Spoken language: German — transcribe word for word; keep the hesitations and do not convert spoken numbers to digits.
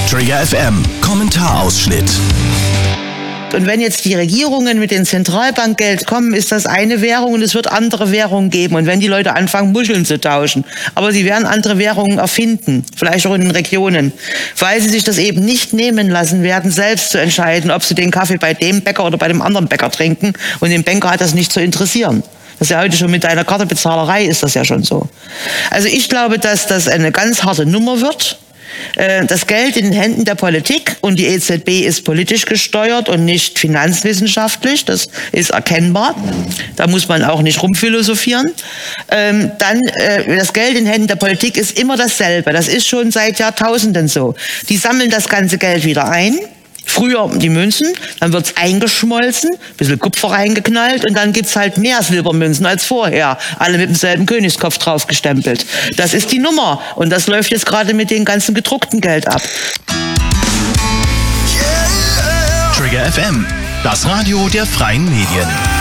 Trigger F M, Kommentarausschnitt. Und wenn jetzt die Regierungen mit dem Zentralbankgeld kommen, ist das eine Währung und es wird andere Währungen geben. Und wenn die Leute anfangen, Muscheln zu tauschen, aber sie werden andere Währungen erfinden, vielleicht auch in den Regionen, weil sie sich das eben nicht nehmen lassen werden, selbst zu entscheiden, ob sie den Kaffee bei dem Bäcker oder bei dem anderen Bäcker trinken. Und den Banker hat das nicht zu interessieren. Das ist ja heute schon mit einer Kartebezahlerei ist das ja schon so. Also ich glaube, dass das eine ganz harte Nummer wird. Das Geld in den Händen der Politik und die E Z B ist politisch gesteuert und nicht finanzwissenschaftlich, das ist erkennbar. Da muss man auch nicht rumphilosophieren. Ähm, dann äh, das Geld in den Händen der Politik ist immer dasselbe. Das ist schon seit Jahrtausenden so. Die sammeln das ganze Geld wieder ein. Früher die Münzen, dann wird's eingeschmolzen, ein bisschen Kupfer reingeknallt und dann gibt's halt mehr Silbermünzen als vorher. Alle mit demselben Königskopf drauf gestempelt. Das ist die Nummer und das läuft jetzt gerade mit dem ganzen gedruckten Geld ab. Trigger F M, das Radio der freien Medien.